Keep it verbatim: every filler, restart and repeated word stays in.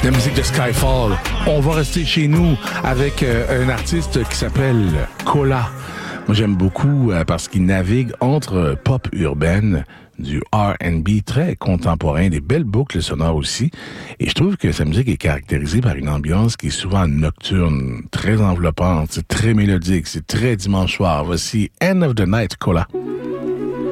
La musique de Skyfall. On va rester chez nous avec euh, un artiste qui s'appelle Cola. Moi, j'aime beaucoup euh, parce qu'il navigue entre pop urbaine, du R and B très contemporain, des belles boucles sonores aussi. Et je trouve que sa musique est caractérisée par une ambiance qui est souvent nocturne, très enveloppante, c'est très mélodique, c'est très dimanche soir. Voici End of the Night, Cola.